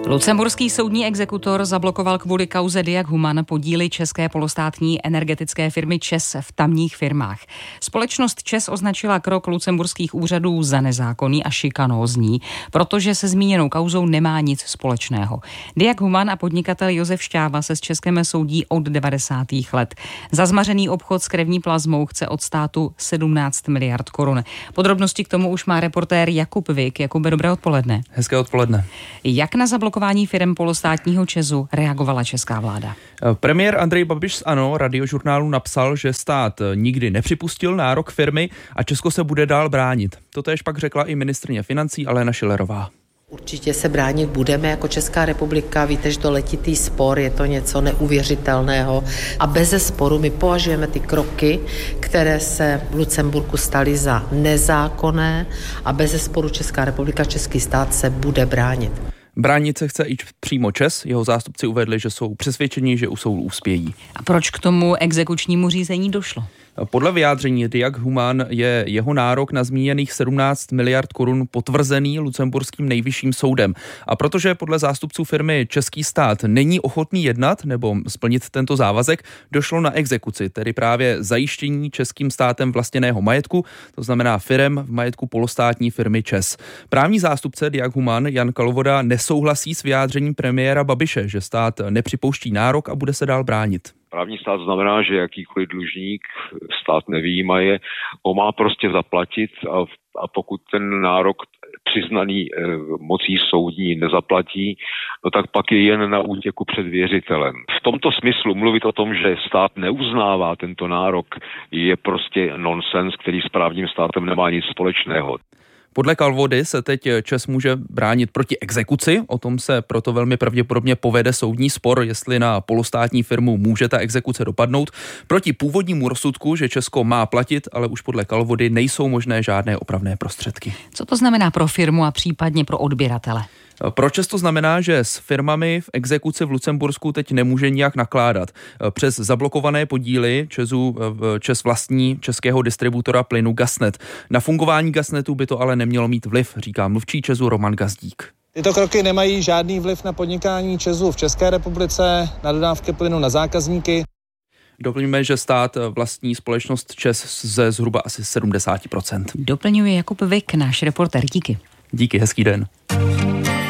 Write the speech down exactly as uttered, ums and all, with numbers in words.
Lucemburský soudní exekutor zablokoval kvůli kauze Diag Human podíly české polostátní energetické firmy ČEZ v tamních firmách. Společnost ČEZ označila krok lucemburských úřadů za nezákonný a šikanózní, protože se zmíněnou kauzou nemá nic společného. Diag Human a podnikatel Josef Šťáva se s Českem soudí od devadesátých let. Za zmařený obchod s krevní plazmou chce od státu sedmnáct miliard korun. Podrobnosti k tomu už má reportér Jakub Vik. Jakube, dobré odpoledne. Hezké odpoledne. Jak na zablokování firem polostátního ČEZu reagovala česká vláda? Premiér Andrej Babiš z ANO Radiožurnálu napsal, že stát nikdy nepřipustil nárok firmy a Česko se bude dál bránit. Totéž pak řekla i ministryně financí Alena Schillerová. Určitě se bránit budeme jako Česká republika, víte, že to letitý spor, je to něco neuvěřitelného a beze sporu my považujeme ty kroky, které se v Lucemburku staly za nezákonné a beze sporu Česká republika, český stát se bude bránit. Bránit se chce i přímo ČEZ, jeho zástupci uvedli, že jsou přesvědčeni, že u soudu uspějí. A proč k tomu exekučnímu řízení došlo? Podle vyjádření Diag Human je jeho nárok na zmíněných sedmnáct miliard korun potvrzený lucemburským nejvyšším soudem. A protože podle zástupců firmy český stát není ochotný jednat nebo splnit tento závazek, došlo na exekuci, tedy právě zajištění českým státem vlastněného majetku, to znamená firem v majetku polostátní firmy ČEZ. Právní zástupce Diag Human Jan Kalvoda nesouhlasí s vyjádřením premiéra Babiše, že stát nepřipouští nárok a bude se dál bránit. Právní stát znamená, že jakýkoliv dlužník, stát nevyjímaje, ho má prostě zaplatit a, a pokud ten nárok přiznaný e, mocí soudní nezaplatí, no tak pak je jen na útěku před věřitelem. V tomto smyslu mluvit o tom, že stát neuznává tento nárok, je prostě nonsens, který s právním státem nemá nic společného. Podle Kalvody se teď ČEZ může bránit proti exekuci, o tom se proto velmi pravděpodobně povede soudní spor, jestli na polostátní firmu může ta exekuce dopadnout. Proti původnímu rozsudku, že Česko má platit, ale už podle Kalvody nejsou možné žádné opravné prostředky. Co to znamená pro firmu a případně pro odběratele? Pro ČEZ to znamená, že s firmami v exekuci v Lucembursku teď nemůže nijak nakládat. Přes zablokované podíly ČEZu ČEZ vlastní českého distributora plynu Gasnet. Na fungování Gasnetu by to ale nemělo mít vliv, říká mluvčí ČEZu Roman Gazdík. Tyto kroky nemají žádný vliv na podnikání ČEZu v České republice, na dodávky plynu na zákazníky. Doplňme, že stát vlastní společnost ČEZ ze zhruba asi sedmdesát procent. Doplňuje Jakub Vik, náš reportér. Díky. Díky, hezký den.